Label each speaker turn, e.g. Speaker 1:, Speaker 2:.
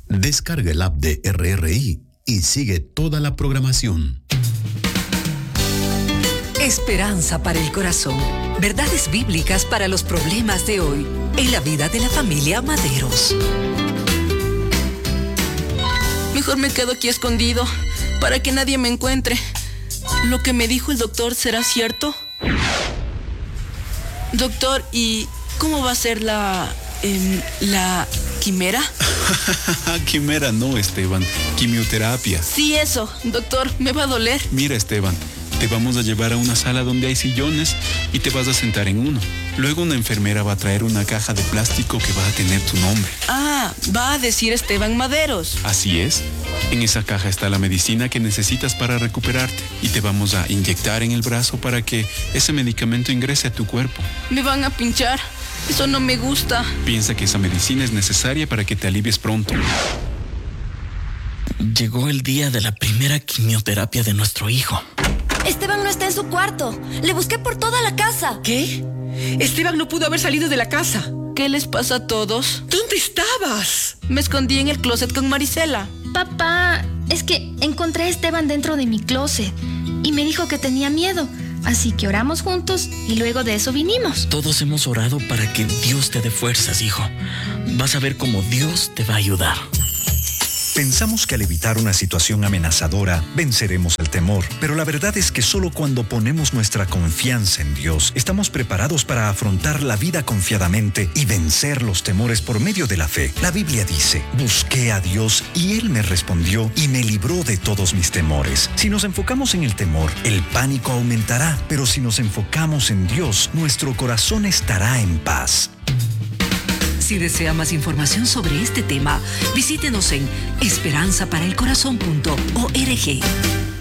Speaker 1: Descarga el app de RRI y sigue toda la programación.
Speaker 2: Esperanza para el corazón. Verdades bíblicas para los problemas de hoy en la vida de la familia Maderos.
Speaker 3: Mejor me quedo aquí escondido para que nadie me encuentre. ¿Lo que me dijo el doctor será cierto? Doctor, ¿y cómo va a ser la quimera?
Speaker 4: Quimera no, Esteban. Quimioterapia.
Speaker 3: Sí, eso. Doctor, me va a doler.
Speaker 4: Mira, Esteban, te vamos a llevar a una sala donde hay sillones y te vas a sentar en uno. Luego una enfermera va a traer una caja de plástico que va a tener tu nombre.
Speaker 3: Ah, va a decir Esteban Maderos.
Speaker 4: Así es. En esa caja está la medicina que necesitas para recuperarte y te vamos a inyectar en el brazo para que ese medicamento ingrese a tu cuerpo.
Speaker 3: Me van a pinchar. Eso no me gusta.
Speaker 4: Piensa que esa medicina es necesaria para que te alivies pronto.
Speaker 5: Llegó el día de la primera quimioterapia de nuestro hijo.
Speaker 6: Esteban no está en su cuarto. Le busqué por toda la casa.
Speaker 7: ¿Qué? Esteban no pudo haber salido de la casa.
Speaker 3: ¿Qué les pasa a todos?
Speaker 7: ¿Dónde estabas?
Speaker 3: Me escondí en el closet con Marisela.
Speaker 6: Papá, es que encontré a Esteban dentro de mi closet y me dijo que tenía miedo. Así que oramos juntos y luego de eso vinimos.
Speaker 5: Todos hemos orado para que Dios te dé fuerzas, hijo. Vas a ver cómo Dios te va a ayudar.
Speaker 8: Pensamos que al evitar una situación amenazadora, venceremos el temor. Pero la verdad es que solo cuando ponemos nuestra confianza en Dios, estamos preparados para afrontar la vida confiadamente y vencer los temores por medio de la fe. La Biblia dice, busqué a Dios y Él me respondió y me libró de todos mis temores. Si nos enfocamos en el temor, el pánico aumentará. Pero si nos enfocamos en Dios, nuestro corazón estará en paz.
Speaker 2: Si desea más información sobre este tema, visítenos en esperanzaparaelcorazon.org.